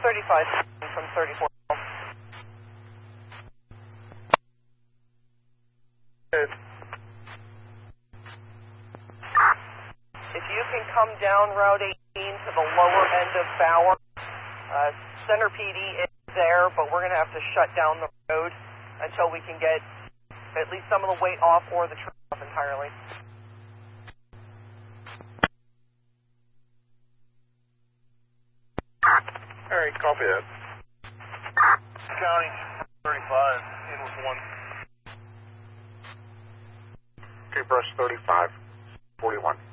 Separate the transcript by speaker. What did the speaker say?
Speaker 1: 35 from 34.
Speaker 2: Good.
Speaker 1: If you can come down Route 18 to the lower end of Bauer, Center PD is there, but we're going to have to shut down the road until we can get at least some of the weight off or the tree off entirely.
Speaker 2: All right, copy that.
Speaker 3: County 35, in with 1.
Speaker 2: Okay, brush 35, 41.